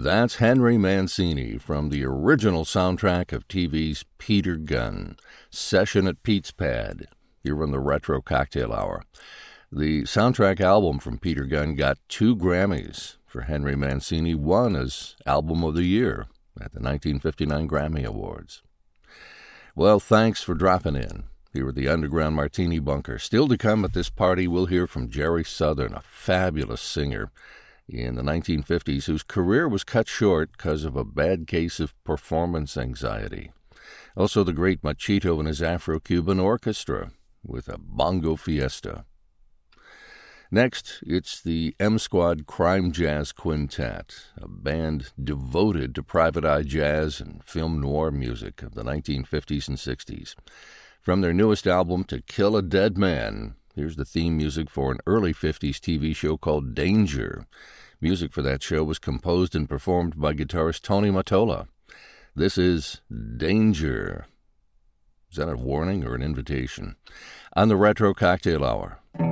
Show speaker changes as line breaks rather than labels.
That's Henry Mancini from the original soundtrack of TV's Peter Gunn, Session at Pete's Pad, here on the Retro Cocktail Hour. The soundtrack album from Peter Gunn got 2 Grammys for Henry Mancini, one as Album of the Year at the 1959 Grammy Awards. Well, thanks for dropping in here at the Underground Martini Bunker. Still to come at this party, we'll hear from Jerry Southern, a fabulous singer in the 1950s whose career was cut short because of a bad case of performance anxiety. Also the great Machito and his Afro-Cuban Orchestra with a bongo fiesta. Next, it's the M-Squad Crime Jazz Quintet, a band devoted to private eye jazz and film noir music of the 1950s and 60s. From their newest album, To Kill a Dead Man, here's the theme music for an early 50s TV show called Danger. Music for that show was composed and performed by guitarist Tony Mottola. This is Danger. Is that a warning or an invitation? On the Retro Cocktail Hour.